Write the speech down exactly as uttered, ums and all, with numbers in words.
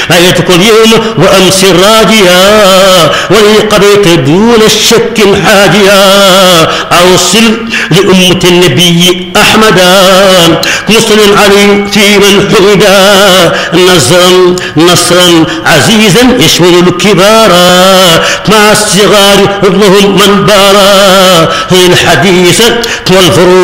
رأيتك اليوم وأمس راجيا ولقضيت دون الشك حاجيا أوصل لأمة النبي أحمدا مصل علي في من حمدا نصرا نصرا عزيزا يشمل الكبار مع الصغار لهم من بارا الحديث والفروض